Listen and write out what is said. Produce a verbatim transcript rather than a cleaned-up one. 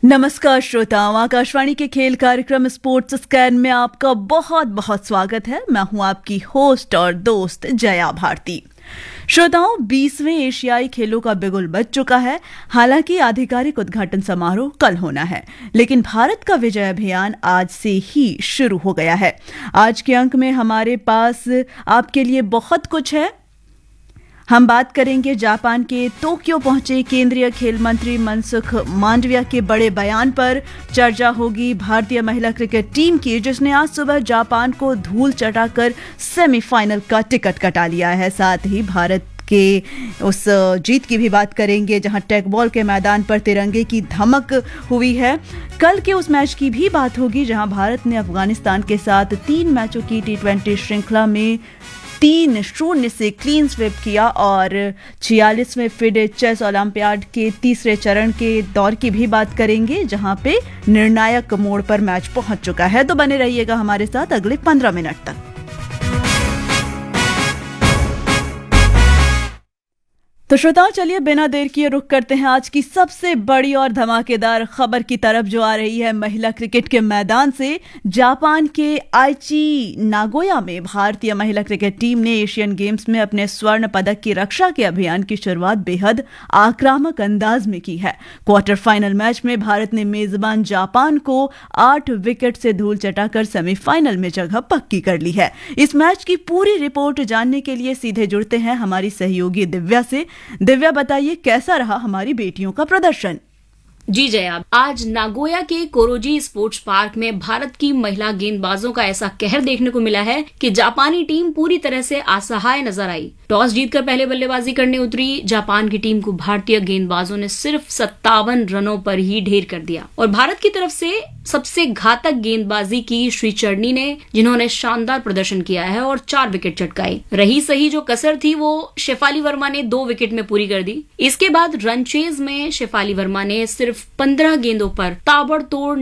नमस्कार श्रोताओं, आकाशवाणी के खेल कार्यक्रम स्पोर्ट्स स्कैन में आपका बहुत बहुत स्वागत है। मैं हूं आपकी होस्ट और दोस्त जया भारती। श्रोताओं, बीसवें एशियाई खेलों का बिगुल बज चुका है। हालांकि आधिकारिक उद्घाटन समारोह कल होना है, लेकिन भारत का विजय अभियान आज से ही शुरू हो गया है। आज के अंक में हमारे पास आपके लिए बहुत कुछ है। हम बात करेंगे जापान के टोक्यो पहुंचे केंद्रीय खेल मंत्री मनसुख मांडविया के बड़े बयान पर। चर्चा होगी भारतीय महिला क्रिकेट टीम की, जिसने आज सुबह जापान को धूल चटाकर सेमीफाइनल का टिकट कटा लिया है। साथ ही भारत के उस जीत की भी बात करेंगे जहां टेक बॉल के मैदान पर तिरंगे की धमक हुई है। कल के उस मैच की भी बात होगी जहां भारत ने अफगानिस्तान के साथ तीन मैचों की टी ट्वेंटी श्रृंखला में तीन शून्य से क्लीन स्वीप किया और छियालीसवें फिडे चेस ओलंपियाड के तीसरे चरण के दौर की भी बात करेंगे, जहां पे निर्णायक मोड़ पर मैच पहुंच चुका है। तो बने रहिएगा हमारे साथ अगले पंद्रह मिनट तक। तो श्रोताओं, चलिए बिना देर किए रुख करते हैं आज की सबसे बड़ी और धमाकेदार खबर की तरफ, जो आ रही है महिला क्रिकेट के मैदान से। जापान के आइची नागोया में भारतीय महिला क्रिकेट टीम ने एशियन गेम्स में अपने स्वर्ण पदक की रक्षा के अभियान की शुरुआत बेहद आक्रामक अंदाज में की है। क्वार्टर फाइनल मैच में भारत ने मेजबान जापान को आठ विकेट से धूल चटाकर सेमीफाइनल में जगह पक्की कर ली है। इस मैच की पूरी रिपोर्ट जानने के लिए सीधे जुड़ते हैं हमारी सहयोगी दिव्या से। दिव्या, बताइए कैसा रहा हमारी बेटियों का प्रदर्शन? जी जया, आज नागोया के कोरोजी स्पोर्ट्स पार्क में भारत की महिला गेंदबाजों का ऐसा कहर देखने को मिला है कि जापानी टीम पूरी तरह से असहाय नजर आई। टॉस जीतकर पहले बल्लेबाजी करने उतरी जापान की टीम को भारतीय गेंदबाजों ने सिर्फ सत्तावन रनों पर ही ढेर कर दिया और भारत की तरफ से सबसे घातक गेंदबाजी की श्रीचरणी ने, जिन्होंने शानदार प्रदर्शन किया है और चार विकेट चटकाई। रही सही जो कसर थी वो शेफाली वर्मा ने दो विकेट में पूरी कर दी। इसके बाद रन चेज में शेफाली वर्मा ने सिर्फ पंद्रह गेंदों पर ताबड़तोड़